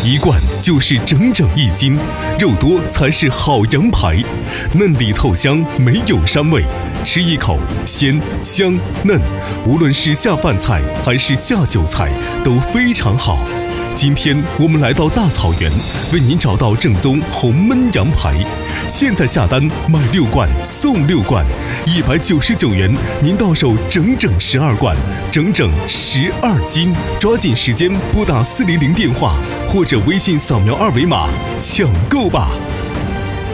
一灌就是整整1斤，肉多才是好羊排，嫩里透香，没有膻味，吃一口鲜香嫩，无论是下饭菜还是下酒菜都非常好。今天我们来到大草原，为您找到正宗红焖羊排。现在下单买6罐送6罐，199元，您到手整整12罐，整整12斤。抓紧时间拨打400电话或者微信扫描2维码抢购吧。